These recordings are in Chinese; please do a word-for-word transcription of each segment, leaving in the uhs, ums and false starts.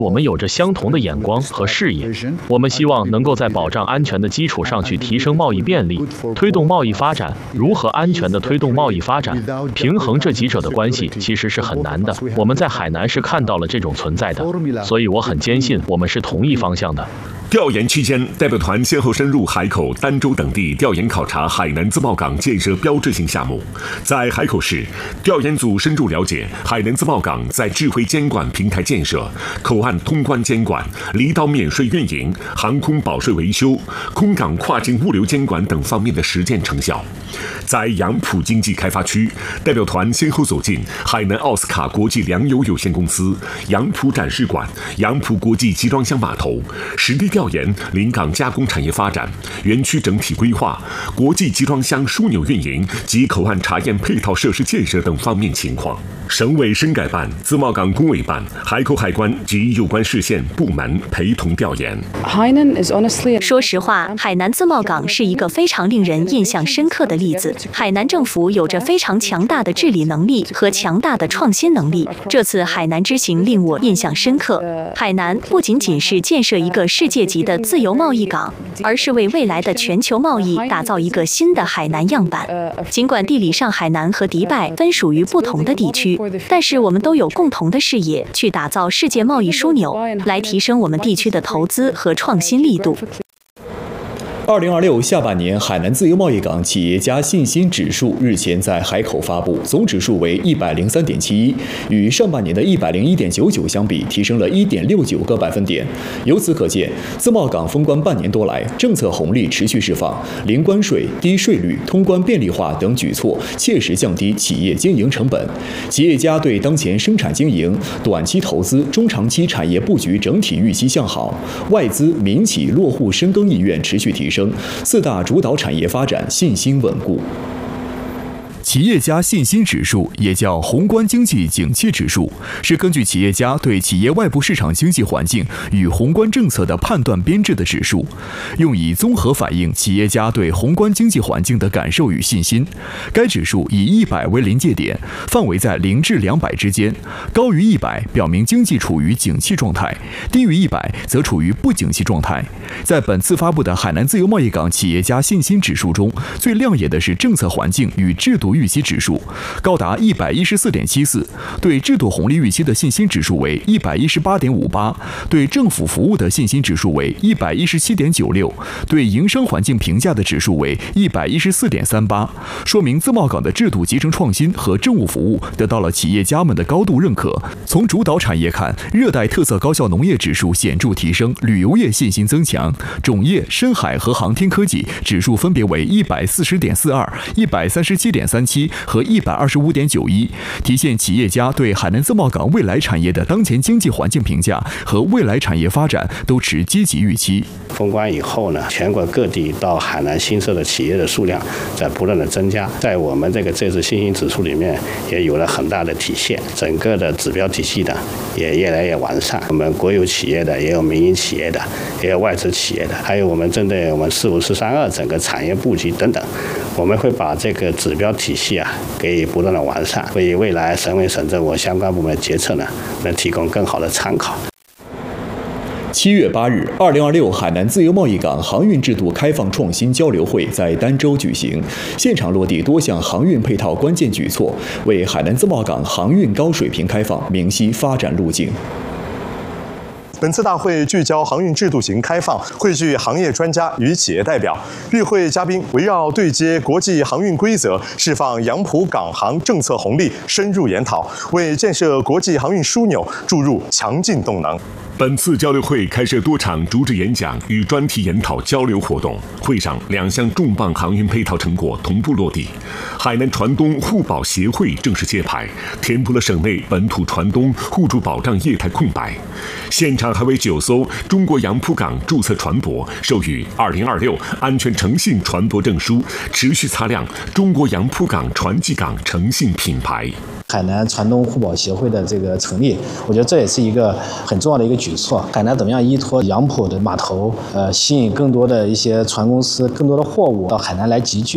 我们有着相同的眼光和视野，我们希望能够在保障安全的基础上去提升贸易便利，推动贸易发展。如何安全地推动贸易发展，平衡这几者的关系其实是很难的。我们在海南是看到了这种存在的，所以我很坚信我们是同一方向的。 调研期间，代表团先后深入海口、儋州等地调研考察海南自贸港建设标志性项目。在海口市，调研组深入了解海南自贸港在智慧监管平台建设、口岸通关监管、离岛免税运营、航空保税维修、空港跨境物流监管等方面的实践成效。在杨浦经济开发区，代表团先后走进海南奥斯卡国际粮油有限公司、杨浦展示馆、杨浦国际集装箱码头，实地调研临港加工产业发展、园区整体规划、国际集装箱枢纽运营及口岸查验配套设施建设等方面情况。省委深改办、自贸港工委办、海口海关及有关市县部门陪同调研。 说实话，海南自贸港是一个非常令人印象深刻的例子。海南政府有着非常强大的治理能力和强大的创新能力。这次海南之行令我印象深刻。海南不仅仅是建设一个世界级的自由贸易港，而是为未来的全球贸易打造一个新的海南样板。尽管地理上海南和迪拜分属于不同的地区，但是我们都有共同的视野，去打造世界贸易枢纽，来提升我们地区的投资和创新力度。 二零二六下半年海南自由贸易港企业家信心指数日前在海口发布，总指数为一百零三点七一，与上半年的一百零一点九九相比，提升了一点六九个百分点。由此可见，自贸港封关半年多来，政策红利持续释放，零关税、低税率、通关便利化等举措切实降低企业经营成本。企业家对当前生产经营、短期投资、中长期产业布局整体预期向好，外资、民企落户深耕意愿持续提升。四大主导产业发展信心稳固。企业家信心指数也叫宏观经济景气指数，是根据企业家对企业外部市场经济环境与宏观政策的判断编制的指数，用以综合反映企业家对宏观经济环境的感受与信心。该指数以一百为临界点，范围在零至两百之间，高于一百表明经济处于景气状态，低于一百则处于不景气状态。在本次发布的海南自由贸易港企业家信心指数中，最亮眼的是政策环境与制度预期指数，高达一百一十四点七四，对制度红利预期的信心指数为一百一十八点五八，对政府服务的信心指数为一百一十七点九六，对营商环境评价的指数为一百一十四点三八，说明自贸港的制度集成创新和政务服务得到了企业家们的高度认可。从主导产业看，热带特色高效农业指数显著提升，旅游业信心增强，种业、深海和航天科技指数分别为一百四十点四二、一百三十七点三七和一百二十五点九一，体现企业家对海南自贸港未来产业的当前经济环境评价和未来产业发展都持积极预期。 封关以后呢，全国各地到海南新设的企业的数量在不断的增加，在我们这个这次信心指数里面也有了很大的体现，整个的指标体系呢也越来越完善。我们国有企业的，也有民营企业的，也有外资企业的，还有我们针对我们四五四三二整个产业布局等等，我们会把这个指标体系啊给不断的完善，为未来省委省政府相关部门的决策呢能提供更好的参考。 七月八日，二零二六海南自由贸易港航运制度开放创新交流会在儋州举行，现场落地多项航运配套关键举措，为海南自贸港航运高水平开放明晰发展路径。 本次大会聚焦航运制度型开放，汇聚行业专家与企业代表。与会嘉宾围绕对接国际航运规则、释放杨浦港航政策红利深入研讨，为建设国际航运枢纽注入强劲动能。 本次交流会开设多场主旨演讲与专题研讨交流活动，会上两项重磅航运配套成果同步落地。海南船东互保协会正式揭牌，填补了省内本土船东互助保障业态空白。现场还为九艘中国杨浦港注册船舶授予二零二六安全诚信船舶证书，持续擦亮中国杨浦港船技港诚信品牌。 海南船东互保协会的这个成立，我觉得这也是一个很重要的一个举措。海南怎么样依托杨浦的码头，呃，吸引更多的一些船公司、更多的货物到海南来集聚。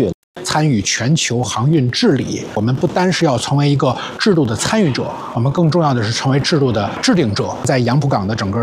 参与全球航运治理。我们不单是要成为一个制度的参与者，我们更重要的是成为制度的制定者。在杨浦港的整个